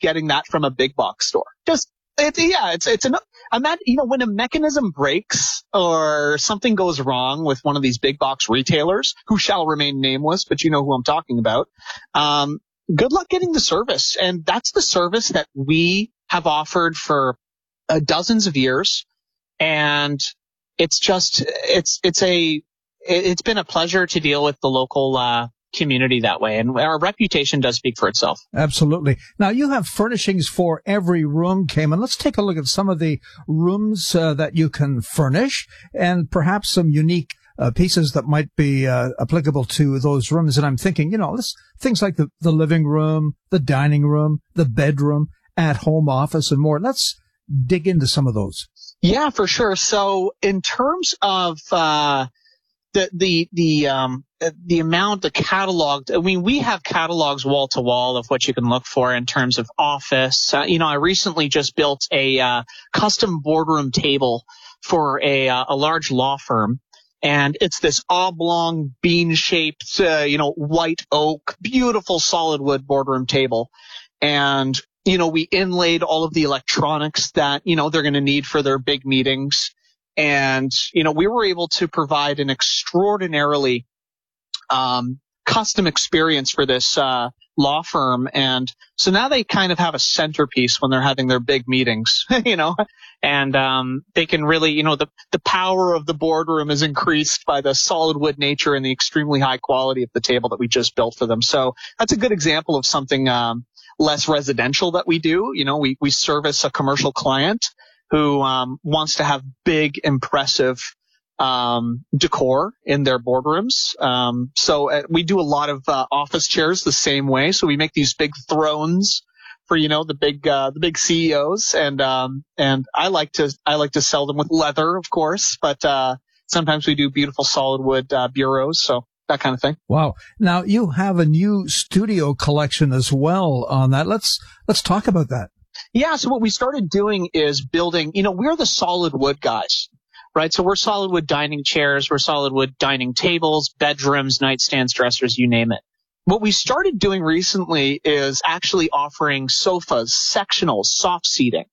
getting that from a big box store. When a mechanism breaks or something goes wrong with one of these big box retailers, who shall remain nameless, but you know who I'm talking about, good luck getting the service. And that's the service that we have offered for dozens of years. And it's been a pleasure to deal with the local community that way, and our reputation does speak for itself. Absolutely. Now, you have furnishings for every room, Cayman. Let's take a look at some of the rooms that you can furnish, and perhaps some unique pieces that might be applicable to those rooms. And I'm thinking, things like the living room, the dining room, the bedroom, at-home office, and more. Let's dig into some of those. Yeah, for sure. So in terms of the amount, the catalog, we have catalogs wall to wall of what you can look for in terms of office. I recently just built a custom boardroom table for a large law firm. And it's this oblong, bean-shaped, white oak, beautiful solid wood boardroom table. And, we inlaid all of the electronics that, they're going to need for their big meetings. And, we were able to provide an extraordinarily custom experience for this law firm. And so now they kind of have a centerpiece when they're having their big meetings, and they can really, the power of the boardroom is increased by the solid wood nature and the extremely high quality of the table that we just built for them. So that's a good example of something less residential that we do. We service a commercial client who wants to have big, impressive decor in their boardrooms. So we do a lot of office chairs the same way. So we make these big thrones for the big CEOs, and I like to sell them with leather, of course, but sometimes we do beautiful solid wood bureaus. So that kind of thing. Wow. Now you have a new studio collection as well on that. Let's talk about that. Yeah, so what we started doing is building, we're the solid wood guys, right? So we're solid wood dining chairs, we're solid wood dining tables, bedrooms, nightstands, dressers, you name it. What we started doing recently is actually offering sofas, sectionals, soft seating.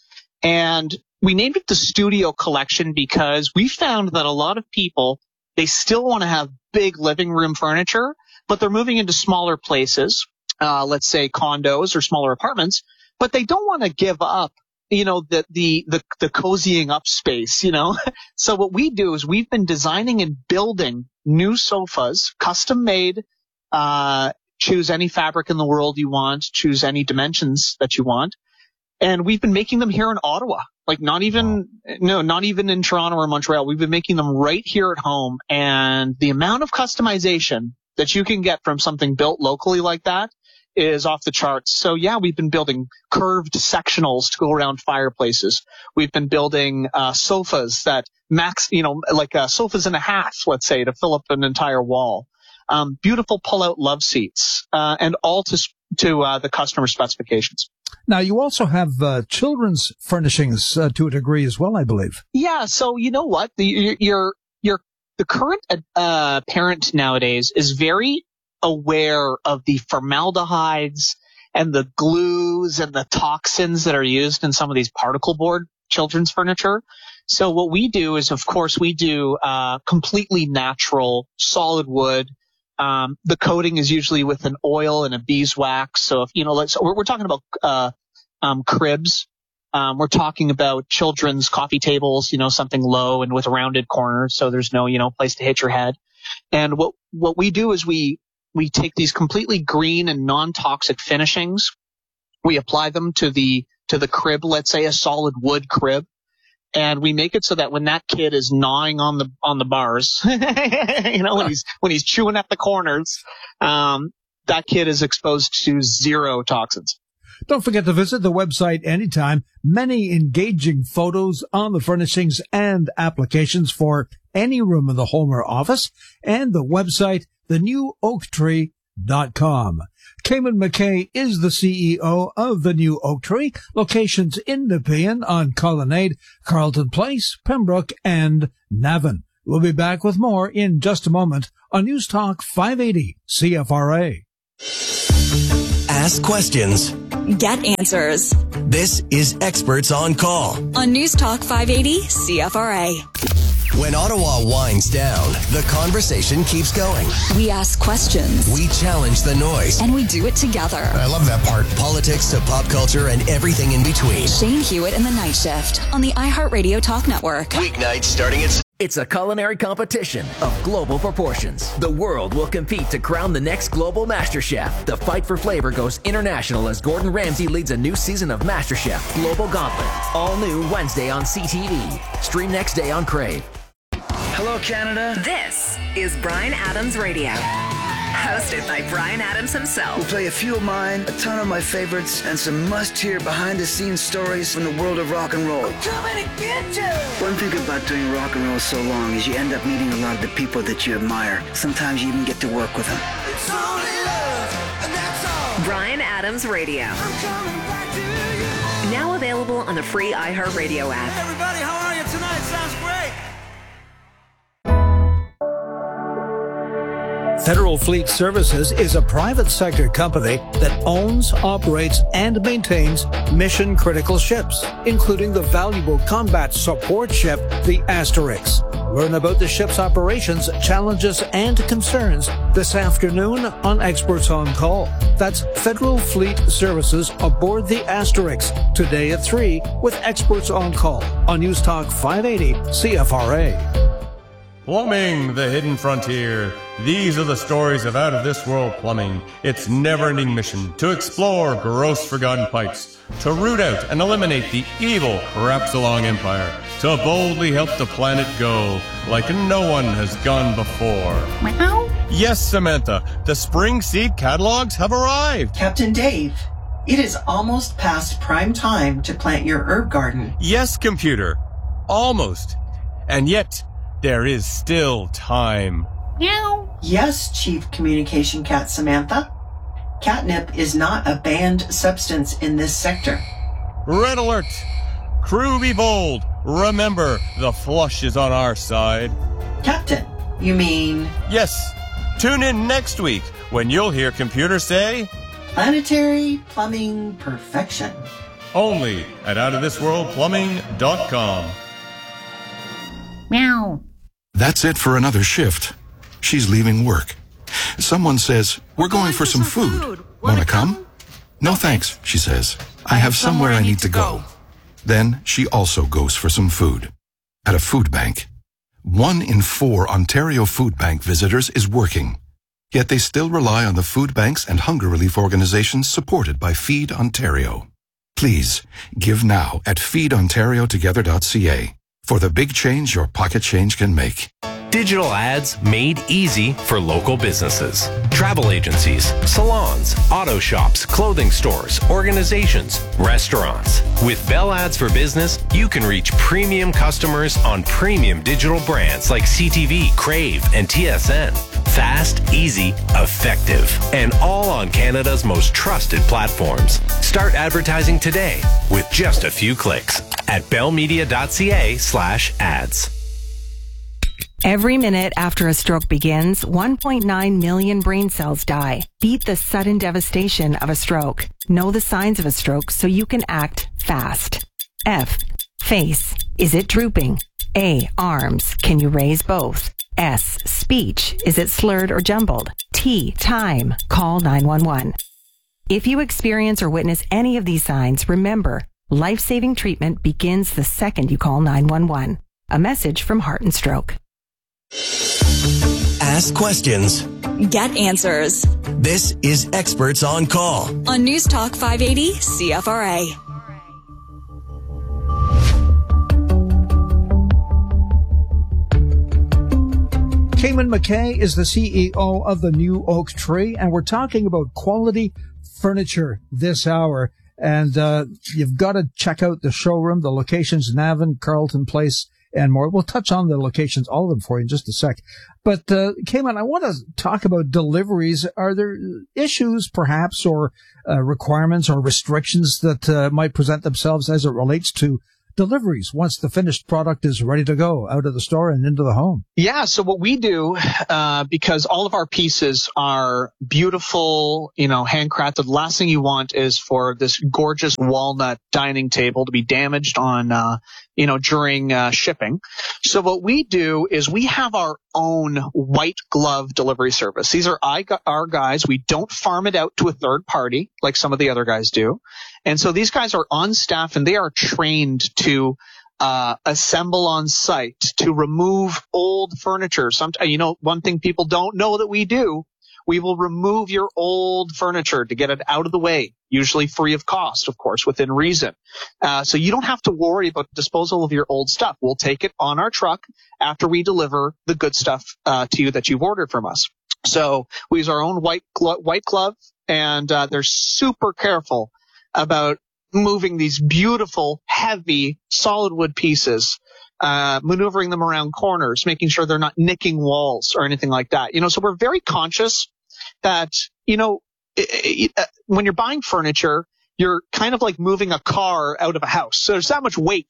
And we named it the Studio Collection because we found that a lot of people, they still want to have big living room furniture, but they're moving into smaller places, let's say condos or smaller apartments, but they don't want to give up, the cozying up space, So what we do is we've been designing and building new sofas, custom made, choose any fabric in the world you want, choose any dimensions that you want. And we've been making them here in Ottawa, not even in Toronto or Montreal. We've been making them right here at home. And the amount of customization that you can get from something built locally like that is off the charts. So yeah, we've been building curved sectionals to go around fireplaces. We've been building sofas that sofas and a half, let's say, to fill up an entire wall. Beautiful pull-out love seats, and all to the customer specifications. Now, you also have children's furnishings to a degree as well, I believe. Yeah. So you know what? The current parent nowadays is very aware of the formaldehydes and the glues and the toxins that are used in some of these particle board children's furniture. So what we do is, of course, we do completely natural solid wood. The coating is usually with an oil and a beeswax. So if we're talking about cribs. We're talking about children's coffee tables, something low and with rounded corners, so there's no place to hit your head. And what we do is we take these completely green and non-toxic finishings. We apply them to the crib, let's say a solid wood crib. And we make it so that when that kid is gnawing on the bars, when he's chewing at the corners, that kid is exposed to zero toxins. Don't forget to visit the website anytime. Many engaging photos on the furnishings and applications for any room in the home or office, and the website, thenewoaktree.com. Cayman McKay is the CEO of the New Oak Tree, locations in Nepean on Colonnade, Carleton Place, Pembroke, and Navan. We'll be back with more in just a moment on News Talk 580 CFRA. Ask questions. Get answers. This is Experts on Call. On News Talk 580 CFRA. When Ottawa winds down, the conversation keeps going. We ask questions. We challenge the noise. And we do it together. I love that part. Politics to pop culture and everything in between. Shane Hewitt and the Night Shift on the iHeartRadio Talk Network. Weeknights starting at... It's a culinary competition of global proportions. The world will compete to crown the next global master chef. The fight for flavor goes international as Gordon Ramsay leads a new season of MasterChef Global Gauntlet. All new Wednesday on CTV. Stream next day on Crave. Hello, Canada. This is Bryan Adams Radio. Hosted by Bryan Adams himself. We'll play a few of mine, a ton of my favorites, and some must-hear behind-the-scenes stories from the world of rock and roll. I'm coming to get you! One thing about doing rock and roll so long is you end up meeting a lot of the people that you admire. Sometimes you even get to work with them. It's only love, and that's all. Bryan Adams Radio. I'm coming back to you. Now available on the free iHeartRadio app. Hey everybody, how are you tonight? Sounds great. Federal Fleet Services is a private sector company that owns, operates, and maintains mission-critical ships, including the valuable combat support ship, the Asterix. Learn about the ship's operations, challenges, and concerns this afternoon on Experts on Call. That's Federal Fleet Services aboard the Asterix, today at 3 with Experts on Call on News Talk 580 CFRA. Plumbing, the hidden frontier. These are the stories of out-of-this-world plumbing. Its never-ending mission to explore gross forgotten pipes, to root out and eliminate the evil Crapsalong Empire, to boldly help the planet go like no one has gone before. Meow. Yes, Samantha, the spring seed catalogs have arrived. Captain Dave, it is almost past prime time to plant your herb garden. Yes, computer. Almost. And yet, there is still time. Meow. Yes, Chief Communication Cat Samantha. Catnip is not a banned substance in this sector. Red alert! Crew be bold. Remember, the flush is on our side. Captain, you mean? Yes. Tune in next week when you'll hear computer say... Planetary Plumbing Perfection. Only at outofthisworldplumbing.com. Meow. That's it for another shift. She's leaving work. Someone says, we're going for some food. Want to come? No thanks, she says. I have somewhere I need to go. Then she also goes for some food. At a food bank. 1 in 4 Ontario Food Bank visitors is working. Yet they still rely on the food banks and hunger relief organizations supported by Feed Ontario. Please, give now at feedontariotogether.ca for the big change your pocket change can make. Digital ads made easy for local businesses. Travel agencies, salons, auto shops, clothing stores, organizations, restaurants. With Bell Ads for Business, you can reach premium customers on premium digital brands like CTV, Crave, and TSN. Fast, easy, effective, and all on Canada's most trusted platforms. Start advertising today with just a few clicks at bellmedia.ca/ads. Every minute after a stroke begins, 1.9 million brain cells die. Beat the sudden devastation of a stroke. Know the signs of a stroke so you can act fast. F. Face. Is it drooping? A. Arms. Can you raise both? S. Speech. Is it slurred or jumbled? T. Time. Call 911. If you experience or witness any of these signs, remember, life-saving treatment begins the second you call 911. A message from Heart and Stroke. Ask questions. Get answers. This is Experts on Call. On News Talk 580 CFRA. Cayman McKay is the CEO of the New Oak Tree, and we're talking about quality furniture this hour. And you've got to check out the showroom, the locations, Navan, Carlton Place, and more. We'll touch on the locations, all of them, for you in just a sec. But, Cayman, I want to talk about deliveries. Are there issues, perhaps, or requirements or restrictions that might present themselves as it relates to deliveries once the finished product is ready to go out of the store and into the home? Yeah, so what we do, because all of our pieces are beautiful, handcrafted, the last thing you want is for this gorgeous walnut dining table to be damaged on, during shipping. So what we do is we have our own white glove delivery service. These are our guys. We don't farm it out to a third party like some of the other guys do. And so these guys are on staff and they are trained to assemble on site, to remove old furniture. One thing people don't know that we do, we will remove your old furniture to get it out of the way, usually free of cost, of course, within reason. So you don't have to worry about disposal of your old stuff. We'll take it on our truck after we deliver the good stuff to you that you've ordered from us. So we use our own white glove, and they're super careful about moving these beautiful, heavy, solid wood pieces, maneuvering them around corners, making sure they're not nicking walls or anything like that. So we're very conscious that, when you're buying furniture, you're kind of like moving a car out of a house. So there's that much weight,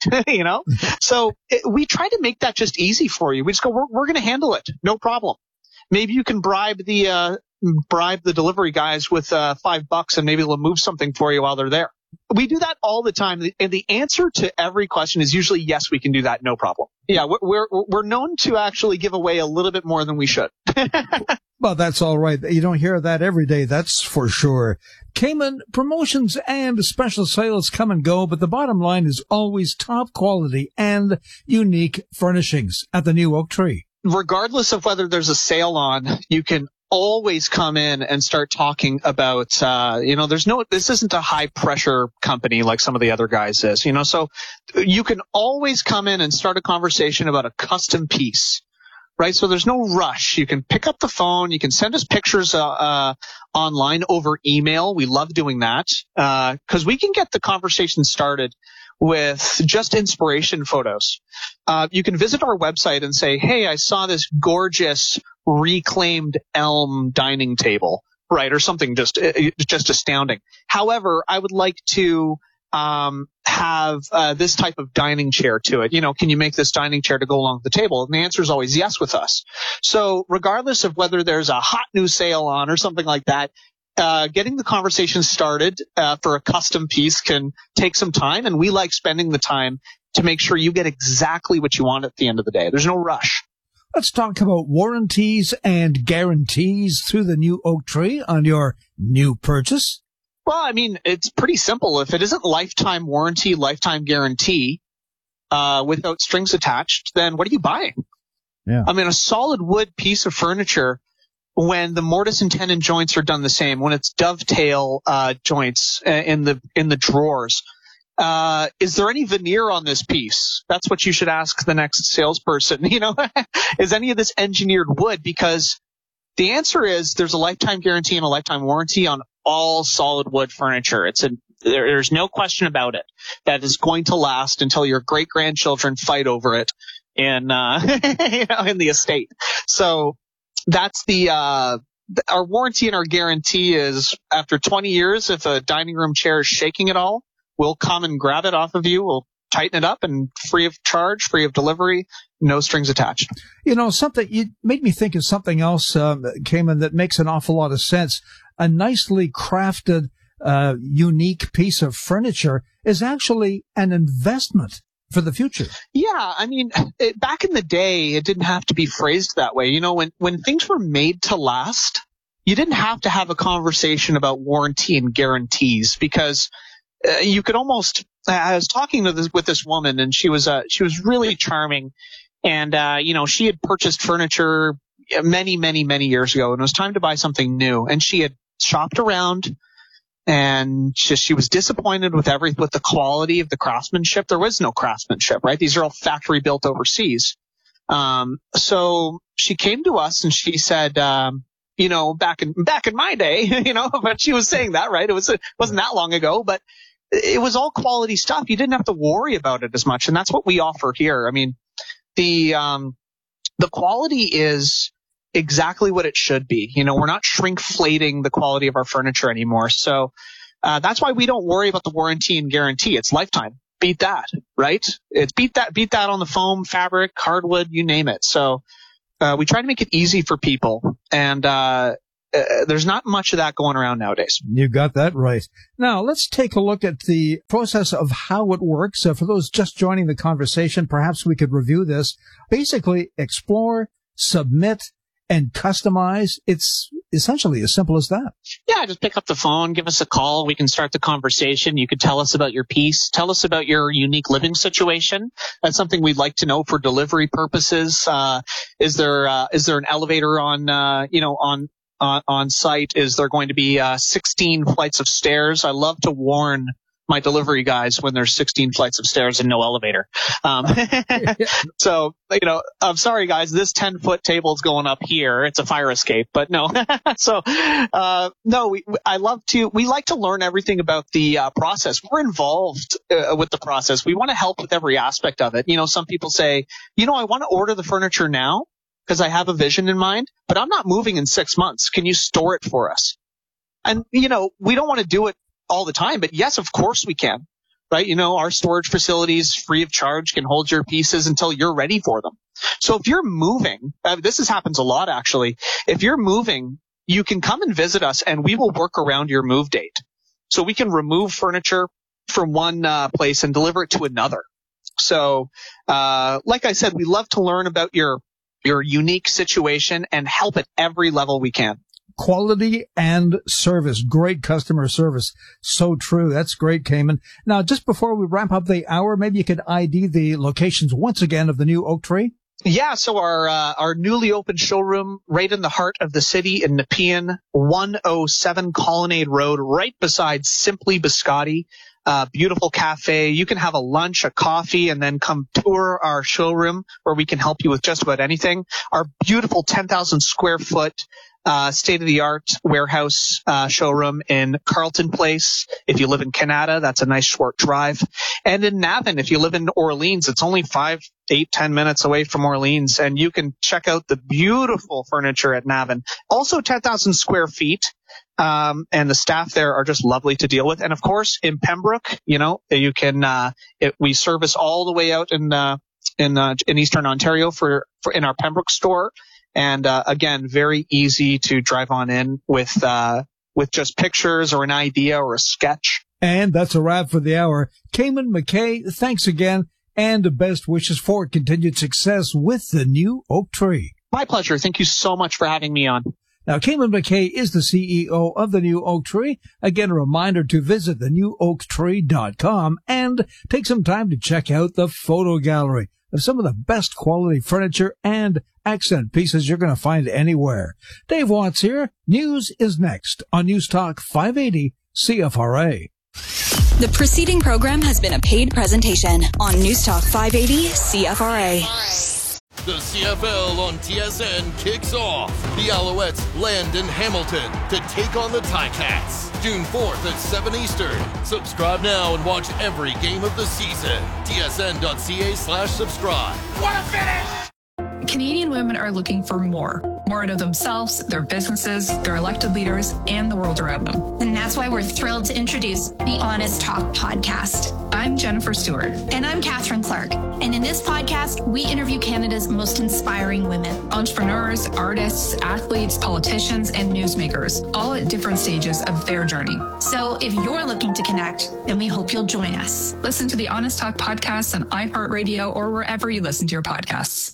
So we try to make that just easy for you. We just go, we're going to handle it. No problem. Maybe you can bribe the delivery guys with $5 and maybe they'll move something for you while they're there. We do that all the time, and the answer to every question is usually yes, we can do that, no problem. Yeah, we're known to actually give away a little bit more than we should. Well, that's all right. You don't hear that every day, that's for sure. Cayman, promotions and special sales come and go, but the bottom line is always top quality and unique furnishings at the new Oak Tree. Regardless of whether there's a sale on, you can always come in and start talking about, this isn't a high pressure company like some of the other guys is, so you can always come in and start a conversation about a custom piece, right? So there's no rush. You can pick up the phone. You can send us pictures, online over email. We love doing that, cause we can get the conversation started with just inspiration photos. You can visit our website and say, hey, I saw this gorgeous reclaimed elm dining table, right? Or something just astounding. However, I would like to have this type of dining chair to it. Can you make this dining chair to go along the table? And the answer is always yes with us. So regardless of whether there's a hot new sale on or something like that, getting the conversation started for a custom piece can take some time, and we like spending the time to make sure you get exactly what you want at the end of the day. There's no rush. Let's talk about warranties and guarantees through the new Oak Tree on your new purchase. Well, it's pretty simple. If it isn't lifetime warranty, lifetime guarantee, without strings attached, then what are you buying? Yeah. A solid wood piece of furniture, when the mortise and tenon joints are done the same, when it's dovetail joints in the drawers, is there any veneer on this piece? That's what you should ask the next salesperson. Is any of this engineered wood? Because the answer is there's a lifetime guarantee and a lifetime warranty on all solid wood furniture. There's no question about it. That is going to last until your great grandchildren fight over it in the estate. So that's our warranty and our guarantee is after 20 years, if a dining room chair is shaking at all, we'll come and grab it off of you. We'll tighten it up and free of charge, free of delivery, no strings attached. Something you made me think of something else, Cayman, that makes an awful lot of sense. A nicely crafted, unique piece of furniture is actually an investment for the future. Yeah, back in the day, it didn't have to be phrased that way. When things were made to last, you didn't have to have a conversation about warranty and guarantees, because you could almost. I was talking with this woman, and she was really charming, and she had purchased furniture many, many, many years ago, and it was time to buy something new, and she had shopped around. And she was disappointed with the quality of the craftsmanship. There was no craftsmanship, right? These are all factory built overseas. So she came to us and she said, back in my day, but she was saying that, right? It wasn't that long ago, but it was all quality stuff. You didn't have to worry about it as much. And that's what we offer here. The quality is exactly what it should be. We're not shrinkflating the quality of our furniture anymore. So that's why we don't worry about the warranty and guarantee. It's lifetime. beat that, right? It's beat that on the foam, fabric, hardwood, you name it. So we try to make it easy for people, and there's not much of that going around nowadays. You got that right. Now, let's take a look at the process of how it works. For those just joining the conversation, perhaps we could review this. Basically, explore, submit, and customize. It's essentially as simple as that. Yeah, just pick up the phone, give us a call. We can start the conversation. You could tell us about your piece. Tell us about your unique living situation. That's something we'd like to know for delivery purposes. Is there an elevator on site? Is there going to be 16 flights of stairs? I love to warn my delivery guys when there's 16 flights of stairs and no elevator. So, I'm sorry guys, this 10-foot table's going up here. It's a fire escape, but no. So, we like to learn everything about the process. We're involved with the process. We want to help with every aspect of it. Some people say, I want to order the furniture now because I have a vision in mind, but I'm not moving in 6 months. Can you store it for us? And, we don't want to do it all the time, but yes, of course we can, right? Our storage facilities free of charge can hold your pieces until you're ready for them. So if you're moving, happens a lot actually. If you're moving, you can come and visit us and we will work around your move date. So we can remove furniture from one place and deliver it to another. So, like I said, we love to learn about your unique situation and help at every level we can. Quality and service. Great customer service. So true. That's great, Cayman. Now, just before we wrap up the hour, maybe you could ID the locations once again of the new Oak Tree. Yeah, so our newly opened showroom right in the heart of the city in Nepean, 107 Colonnade Road, right beside Simply Biscotti. Beautiful cafe. You can have a lunch, a coffee, and then come tour our showroom where we can help you with just about anything. Our beautiful 10,000 square foot state-of-the-art warehouse showroom in Carleton Place. If you live in Canada, that's a nice short drive. And in Navan, if you live in Orleans, it's only 5, 8, 10 minutes away from Orleans, and you can check out the beautiful furniture at Navan. Also 10,000 square feet. And the staff there are just lovely to deal with. And of course, in Pembroke, you can, we service all the way out in Eastern Ontario for in our Pembroke store. And, again, very easy to drive on in with just pictures or an idea or a sketch. And that's a wrap for the hour. Cayman McKay, thanks again, and best wishes for continued success with the new Oak Tree. My pleasure. Thank you so much for having me on. Now, Cayman McKay is the CEO of the New Oak Tree. Again, a reminder to visit thenewoaktree.com and take some time to check out the photo gallery of some of the best quality furniture and accent pieces you're going to find anywhere. Dave Watts here. News is next on News Talk 580 CFRA. The preceding program has been a paid presentation on News Talk 580 CFRA. The CFL on TSN kicks off. The Alouettes land in Hamilton to take on the Ticats. June 4th at 7 Eastern. Subscribe now and watch every game of the season. tsn.ca/subscribe. What a finish! Canadian women are looking for more out of themselves, their businesses, their elected leaders, and the world around them. And that's why we're thrilled to introduce the Honest Talk podcast. I'm Jennifer Stewart. And I'm Catherine Clark. And in this podcast, we interview Canada's most inspiring women. Entrepreneurs, artists, athletes, politicians, and newsmakers, all at different stages of their journey. So if you're looking to connect, then we hope you'll join us. Listen to the Honest Talk podcast on iHeartRadio or wherever you listen to your podcasts.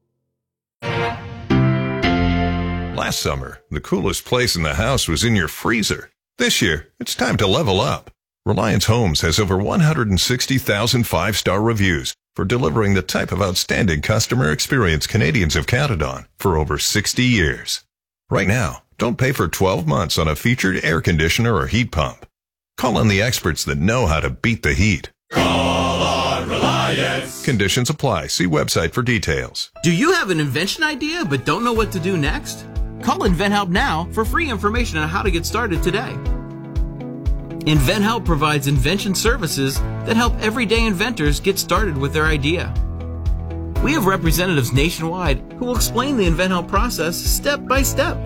Last summer, the coolest place in the house was in your freezer. This year, it's time to level up. Reliance Homes has over 160,000 five-star reviews for delivering the type of outstanding customer experience Canadians have counted on for over 60 years. Right now, don't pay for 12 months on a featured air conditioner or heat pump. Call on the experts that know how to beat the heat. Call on Reliance. Conditions apply. See website for details. Do you have an invention idea but don't know what to do next? Call InventHelp now for free information on how to get started today. InventHelp provides invention services that help everyday inventors get started with their idea. We have representatives nationwide who will explain the InventHelp process step by step.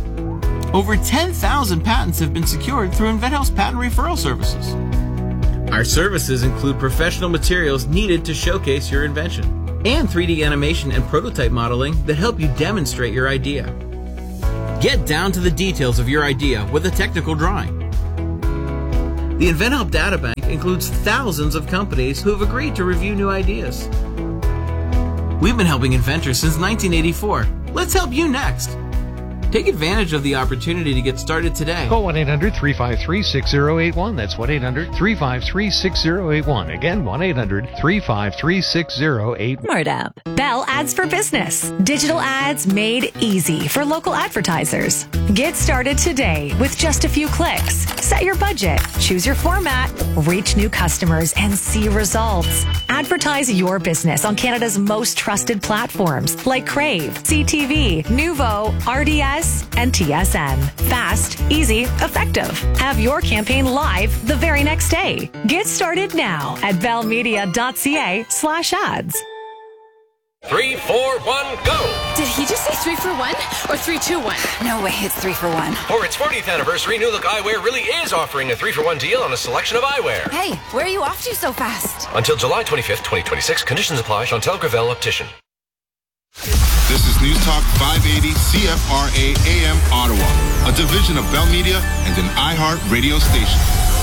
Over 10,000 patents have been secured through InventHelp's patent referral services. Our services include professional materials needed to showcase your invention and 3D animation and prototype modeling that help you demonstrate your idea. Get down to the details of your idea with a technical drawing. The InventHelp Databank includes thousands of companies who have agreed to review new ideas. We've been helping inventors since 1984. Let's help you next. Take advantage of the opportunity to get started today. Call 1-800-353-6081. That's 1-800-353-6081. Again, 1-800-353-6081. Smart app. Bell Ads for Business. Digital ads made easy for local advertisers. Get started today with just a few clicks. Set your budget, choose your format, reach new customers, and see results. Advertise your business on Canada's most trusted platforms like Crave, CTV, Nuvo, RDS, and TSN. Fast, easy, effective. Have your campaign live the very next day. Get started now at bellmedia.ca/ads. 3, 4, 1, go! Did he just say 3 for 1 or 3, 2, 1? No way, it's 3 for 1. For its 40th anniversary, New Look Eyewear really is offering a 3-for-1 deal on a selection of eyewear. Hey, where are you off to so fast? Until July 25th, 2026. Conditions apply. Chantal Gravel, Optician. This is News Talk 580 CFRA AM Ottawa, a division of Bell Media and an iHeart radio station.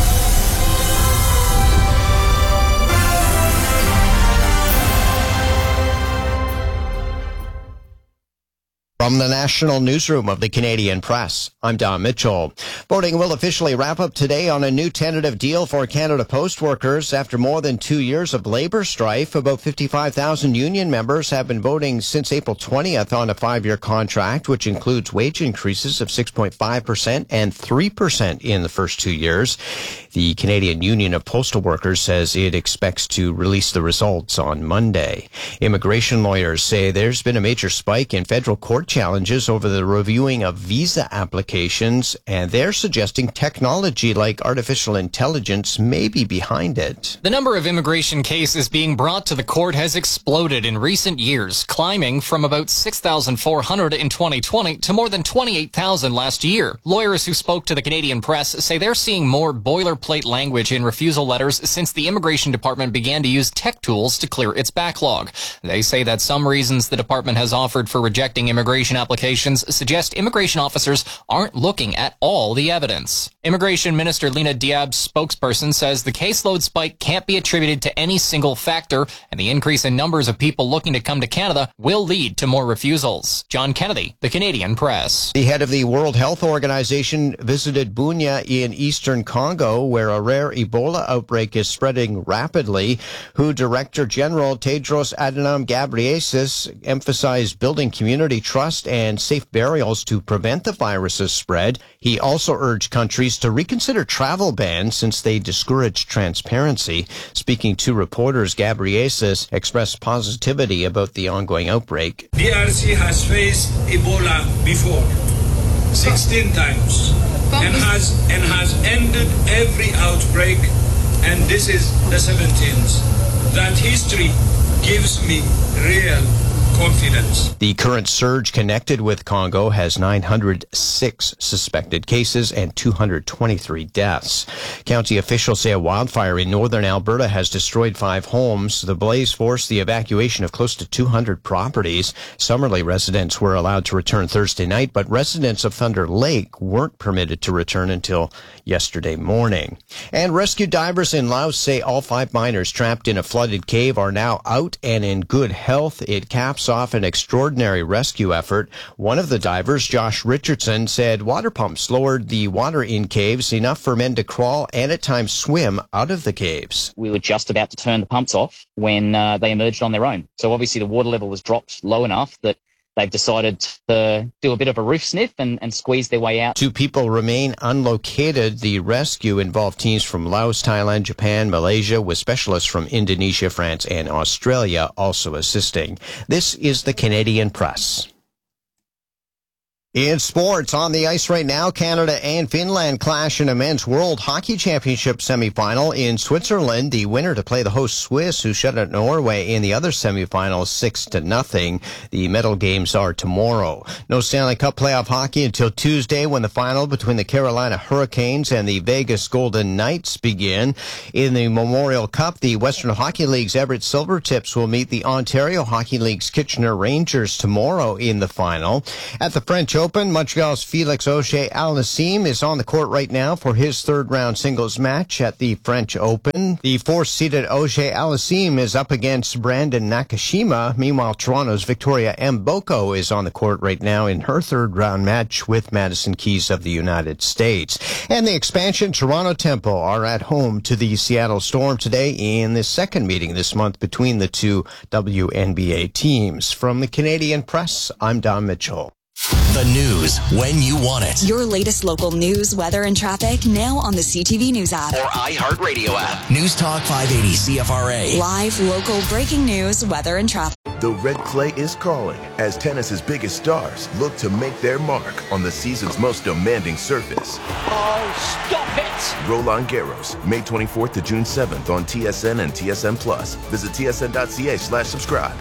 From the National Newsroom of the Canadian Press, I'm Don Mitchell. Voting will officially wrap up today on a new tentative deal for Canada Post workers. After more than 2 years of labor strife, about 55,000 union members have been voting since April 20th on a 5-year contract, which includes wage increases of 6.5% and 3% in the first 2 years. The Canadian Union of Postal Workers says it expects to release the results on Monday. Immigration lawyers say there's been a major spike in federal court challenges over the reviewing of visa applications, and they're suggesting technology like artificial intelligence may be behind it. The number of immigration cases being brought to the court has exploded in recent years, climbing from about 6,400 in 2020 to more than 28,000 last year. Lawyers who spoke to the Canadian Press say they're seeing more boilerplate language in refusal letters since the Immigration Department began to use tech tools to clear its backlog. They say that some reasons the department has offered for rejecting immigration applications suggest immigration officers aren't looking at all the evidence. Immigration Minister Lena Diab's spokesperson says the caseload spike can't be attributed to any single factor, and the increase in numbers of people looking to come to Canada will lead to more refusals. John Kennedy, the Canadian Press. The head of the World Health Organization visited Bunia in eastern Congo, where a rare Ebola outbreak is spreading rapidly. WHO Director General Tedros Adhanom Ghebreyesus emphasized building community trust and safe burials to prevent the virus's spread. He also urged countries to reconsider travel bans since they discourage transparency. Speaking to reporters, Ghebreyesus expressed positivity about the ongoing outbreak. DRC has faced Ebola before, 16 times, and has ended every outbreak, and this is the 17th. That history gives me real confidence. The current surge connected with Congo has 906 suspected cases and 223 deaths. County officials say a wildfire in northern Alberta has destroyed 5 homes. The blaze forced the evacuation of close to 200 properties. Summerley residents were allowed to return Thursday night, but residents of Thunder Lake weren't permitted to return until yesterday morning. And rescue divers in Laos say all 5 miners trapped in a flooded cave are now out and in good health. It caps off an extraordinary rescue effort. One of the divers, Josh Richardson, said water pumps lowered the water in caves enough for men to crawl and at times swim out of the caves. We were just about to turn the pumps off when they emerged on their own. So obviously the water level was dropped low enough that they've decided to do a bit of a roof sniff and squeeze their way out. 2 people remain unlocated. The rescue involved teams from Laos, Thailand, Japan, Malaysia, with specialists from Indonesia, France, and Australia also assisting. This is the Canadian Press. In sports, on the ice right now, Canada and Finland clash in a men's World Hockey Championship semifinal in Switzerland. The winner to play the host Swiss, who shut out Norway in the other semifinal 6-0. The medal games are tomorrow. No Stanley Cup playoff hockey until Tuesday, when the final between the Carolina Hurricanes and the Vegas Golden Knights begin. In the Memorial Cup, the Western Hockey League's Everett Silvertips will meet the Ontario Hockey League's Kitchener Rangers tomorrow in the final. At the French Open, Montreal's Felix Auger-Aliassime is on the court right now for his third-round singles match at the French Open. The fourth-seeded Auger-Aliassime is up against Brandon Nakashima. Meanwhile, Toronto's Victoria Mboko is on the court right now in her third-round match with Madison Keys of the United States. And the expansion Toronto Tempo are at home to the Seattle Storm today in the second meeting this month between the two WNBA teams. From the Canadian Press, I'm Don Mitchell. The news when you want it. Your latest local news, weather, and traffic now on the CTV News app. Or iHeartRadio app. News Talk 580 CFRA. Live, local, breaking news, weather, and traffic. The red clay is calling as tennis's biggest stars look to make their mark on the season's most demanding surface. Oh, stop it! Roland Garros, May 24th to June 7th on TSN and TSN Plus. Visit tsn.ca/subscribe.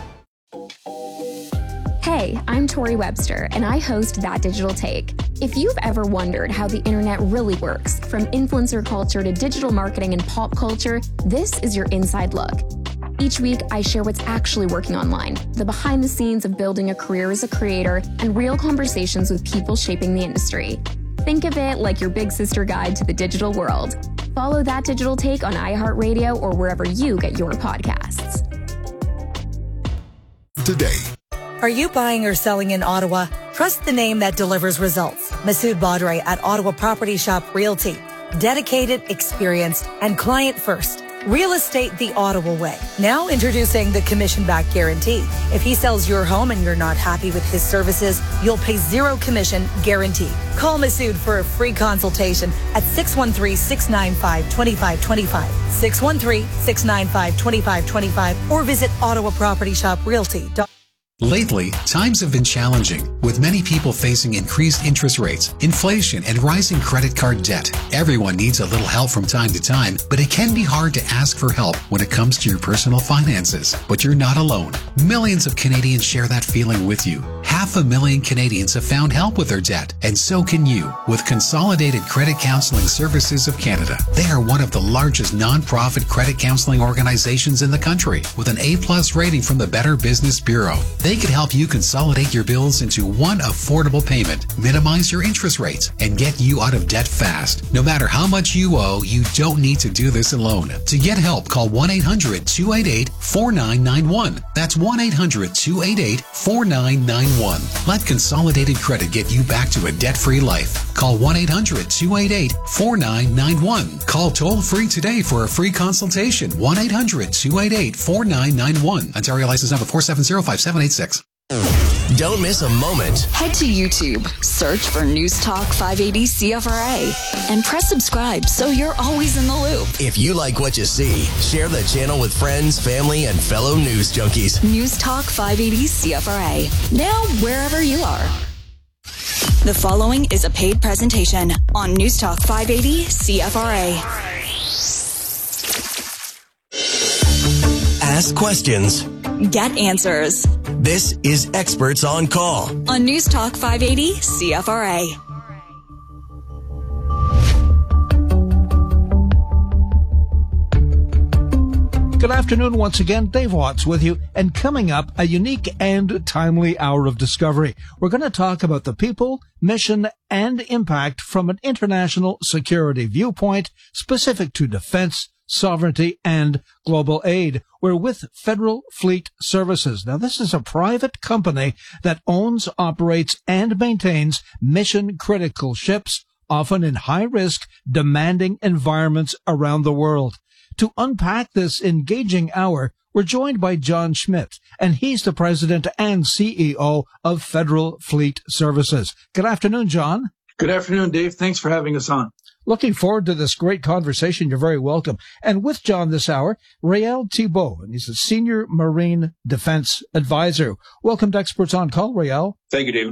Hey, I'm Tori Webster, and I host That Digital Take. If you've ever wondered how the internet really works, from influencer culture to digital marketing and pop culture, this is your inside look. Each week, I share what's actually working online, the behind the scenes of building a career as a creator, and real conversations with people shaping the industry. Think of it like your big sister guide to the digital world. Follow That Digital Take on iHeartRadio or wherever you get your podcasts. Today. Are you buying or selling in Ottawa? Trust the name that delivers results. Masood Badre at Ottawa Property Shop Realty. Dedicated, experienced, and client first. Real estate the Ottawa way. Now introducing the commission-back guarantee. If he sells your home and you're not happy with his services, you'll pay zero commission guaranteed. Call Masood for a free consultation at 613-695-2525. 613-695-2525 or visit OttawaPropertyShopRealty.com. Lately, times have been challenging, with many people facing increased interest rates, inflation, and rising credit card debt. Everyone needs a little help from time to time, but it can be hard to ask for help when it comes to your personal finances. But you're not alone. Millions of Canadians share that feeling with you. 500,000 Canadians have found help with their debt, and so can you with Consolidated Credit Counseling Services of Canada. They are one of the largest non-profit credit counseling organizations in the country, with an A+ rating from the Better Business Bureau. They can help you consolidate your bills into one affordable payment, minimize your interest rates, and get you out of debt fast. No matter how much you owe, you don't need to do this alone. To get help, call 1-800-288-4991. That's 1-800-288-4991. Let Consolidated Credit get you back to a debt-free life. Call 1-800-288-4991. Call toll-free today for a free consultation. 1-800-288-4991. Ontario license number 4705786. Don't miss a moment. Head to YouTube, search for News Talk 580 CFRA, and press subscribe so you're always in the loop. If you like what you see, share the channel with friends, family, and fellow news junkies. News Talk 580 CFRA. Now, wherever you are. The following is a paid presentation on News Talk 580 CFRA. Ask questions. Get answers. This is Experts on Call on News Talk 580 CFRA. Good afternoon once again. Dave Watts with you. And coming up, a unique and timely hour of discovery. We're going to talk about the people, mission, and impact from an international security viewpoint specific to defense, sovereignty, and global aid. We're with Federal Fleet Services. Now, this is a private company that owns, operates, and maintains mission-critical ships, often in high-risk, demanding environments around the world. To unpack this engaging hour, we're joined by John Schmidt, and he's the president and CEO of Federal Fleet Services. Good afternoon, John. Good afternoon, Dave. Thanks for having us on. Looking forward to this great conversation. You're very welcome. And with John this hour, Rael Thibault, and he's a senior Marine Defense Advisor. Welcome to Experts on Call, Rael. Thank you, David.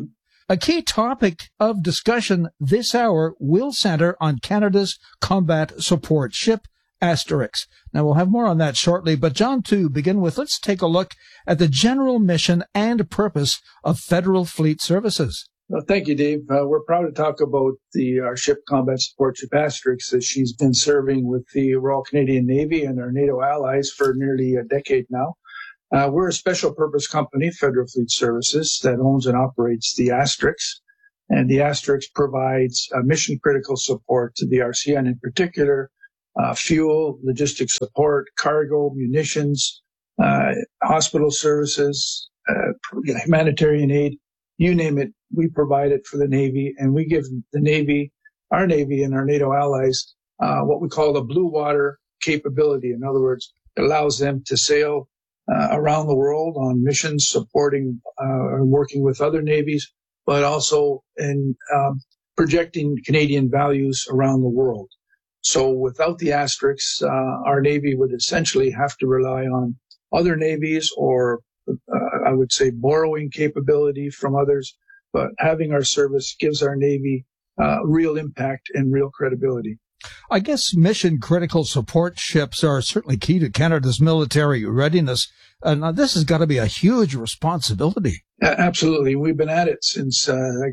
A key topic of discussion this hour will center on Canada's combat support ship, Asterix. Now, we'll have more on that shortly, but John, to begin with, let's take a look at the general mission and purpose of Federal Fleet Services. Well, thank you, Dave. We're proud to talk about our ship, combat support ship Asterix, as she's been serving with the Royal Canadian Navy and our NATO allies for nearly a decade now. We're a special purpose company, Federal Fleet Services, that owns and operates the Asterix. And the Asterix provides mission critical support to the RCN, in particular, fuel, logistics support, cargo, munitions, hospital services, humanitarian aid, you name it, we provide it for the Navy, and we give the Navy and our NATO allies what we call the blue water capability. In other words, it allows them to sail around the world on missions supporting and working with other navies, but also in projecting Canadian values around the world. So without the Asterix, our Navy would essentially have to rely on other navies or I would say borrowing capability from others, but having our service gives our Navy real impact and real credibility. I guess mission-critical support ships are certainly key to Canada's military readiness. Now, this has got to be a huge responsibility. Absolutely. We've been at it since,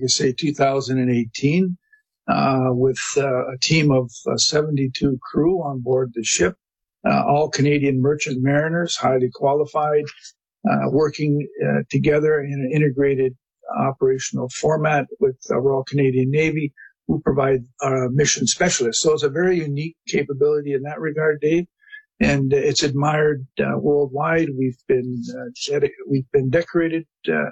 2018, with a team of 72 crew on board the ship, all Canadian merchant mariners, highly qualified, working together in an integrated operational format with the Royal Canadian Navy, who provide mission specialists. So it's a very unique capability in that regard, Dave, and it's admired worldwide. We've been decorated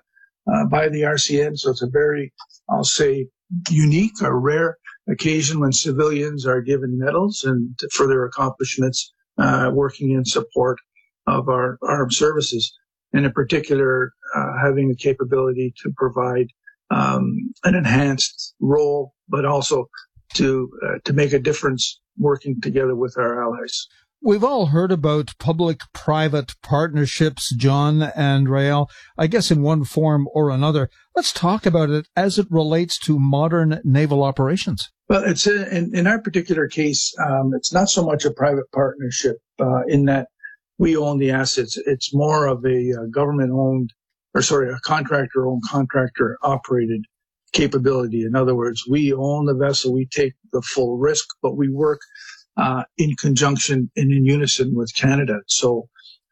by the RCN, so it's a very, I'll say, unique or rare occasion when civilians are given medals and for their accomplishments working in support of our armed services, and in particular having the capability to provide an enhanced role, but also to make a difference working together with our allies. We've all heard about public-private partnerships, John and Rael, I guess in one form or another. Let's talk about it as it relates to modern naval operations. Well, it's in our particular case, it's not so much a private partnership in that we own the assets. It's more of a government-owned, a contractor-owned, contractor-operated capability. In other words, we own the vessel, we take the full risk, but we work in conjunction and in unison with Canada. So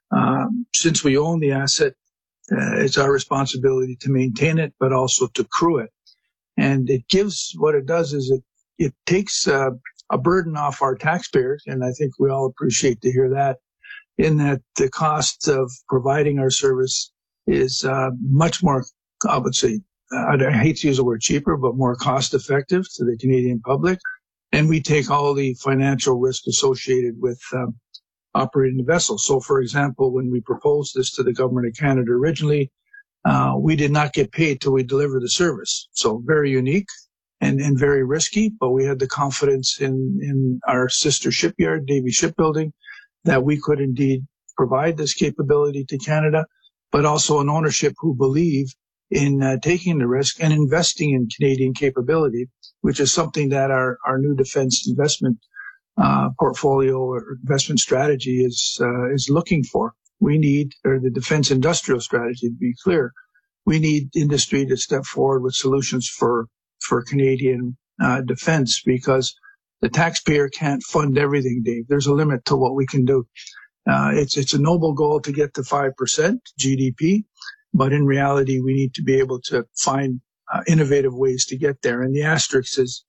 since we own the asset, it's our responsibility to maintain it, but also to crew it. And what it does is it takes a burden off our taxpayers, and I think we all appreciate to hear that, in that the cost of providing our service is much more, I would say, I hate to use the word cheaper, but more cost effective to the Canadian public. And we take all the financial risk associated with operating the vessel. So, for example, when we proposed this to the Government of Canada originally, we did not get paid till we delivered the service. So very unique and very risky, but we had the confidence in our sister shipyard, Davie Shipbuilding, that we could indeed provide this capability to Canada, but also an ownership who believe in taking the risk and investing in Canadian capability, which is something that our new defense investment portfolio or investment strategy is looking for. We need, or the defense industrial strategy, to be clear, we need industry to step forward with solutions for Canadian defense, because the taxpayer can't fund everything, Dave. There's a limit to what we can do. It's a noble goal to get to 5% GDP, but in reality, we need to be able to find innovative ways to get there. And the Asterix is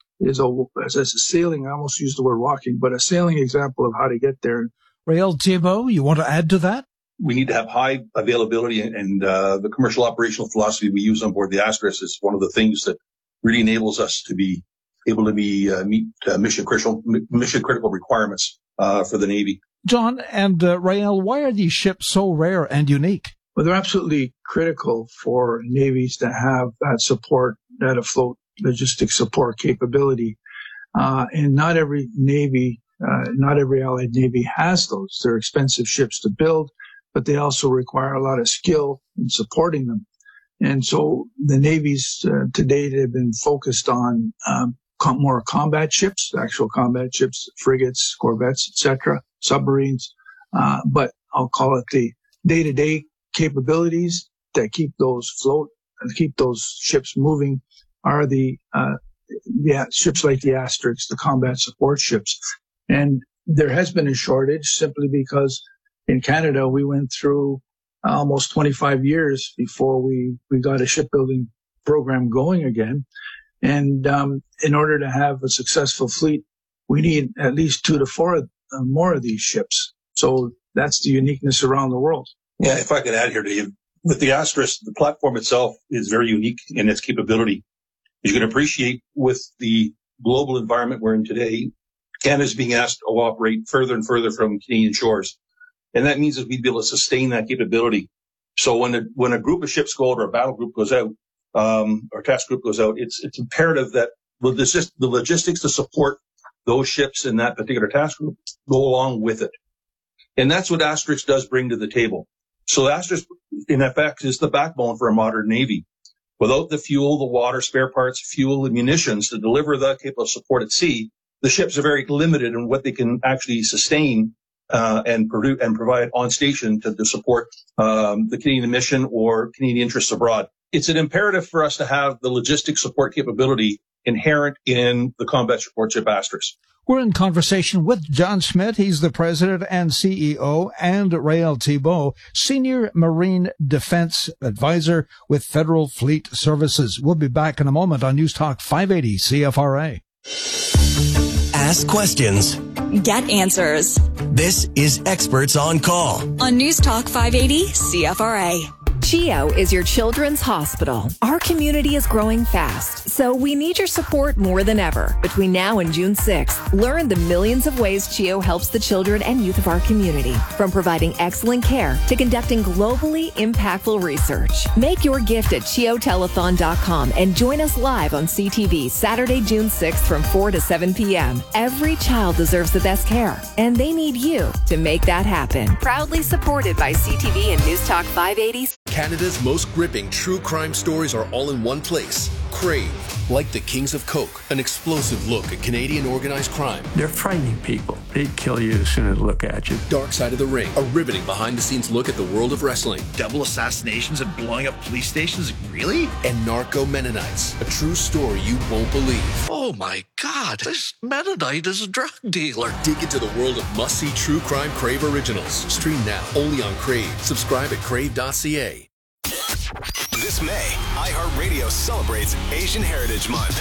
a sailing, I almost used the word walking, but a sailing example of how to get there. Rael Thibault, you want to add to that? We need to have high availability, and the commercial operational philosophy we use on board the Asterix is one of the things that really enables us to be able to meet mission critical requirements for the Navy. John and Rael, why are these ships so rare and unique? Well, they're absolutely critical for navies to have that support, that afloat logistics support capability. And not every navy, not every allied navy has those. They're expensive ships to build, but they also require a lot of skill in supporting them. And so the navies to date have been focused on more combat ships, actual combat ships, frigates, corvettes, etc., submarines. But I'll call it the day-to-day capabilities that keep those float and keep those ships moving are the ships like the Asterix, the combat support ships. And there has been a shortage simply because in Canada, we went through almost 25 years before we got a shipbuilding program going again. And in order to have a successful fleet, we need at least 2 to 4 more of these ships. So that's the uniqueness around the world. Yeah, if I could add here, Dave, with the Asterix, the platform itself is very unique in its capability. As you can appreciate with the global environment we're in today, Canada is being asked to operate further and further from Canadian shores. And that means that we'd be able to sustain that capability. So when a group of ships go out or a battle group goes out, or task group goes out, it's imperative that the logistics to support those ships in that particular task group go along with it. And that's what Asterix does bring to the table. So Asterix, in effect, is the backbone for a modern Navy. Without the fuel, the water, spare parts, fuel, and munitions to deliver the capable support at sea, the ships are very limited in what they can actually sustain and produce and provide on station to support the Canadian mission or Canadian interests abroad. It's an imperative for us to have the logistic support capability inherent in the combat support ship Asterix. We're in conversation with John Schmidt. He's the president and CEO, and Rael Thibault, senior marine defense advisor with Federal Fleet Services. We'll be back in a moment on News Talk 580 CFRA. Ask questions. Get answers. This is Experts on Call On News Talk 580 CFRA. CHEO is your children's hospital. Our community is growing fast, so we need your support more than ever. Between now and June 6th, learn the millions of ways CHEO helps the children and youth of our community, from providing excellent care to conducting globally impactful research. Make your gift at CHEOtelethon.com and join us live on CTV Saturday, June 6th from 4 to 7 p.m. Every child deserves the best care, and they need you to make that happen. Proudly supported by CTV and News Talk 580. Canada's most gripping true crime stories are all in one place. Crave. Like the Kings of Coke, an explosive look at Canadian organized crime. They're frightening people. They'd kill you as soon as they look at you. Dark Side of the Ring, a riveting behind-the-scenes look at the world of wrestling. Double assassinations and blowing up police stations? Really? And Narco Mennonites, a true story you won't believe. Oh my God, this Mennonite is a drug dealer. Dig into the world of must-see true crime Crave originals. Stream now, only on Crave. Subscribe at crave.ca. This May, iHeartRadio celebrates Asian Heritage Month.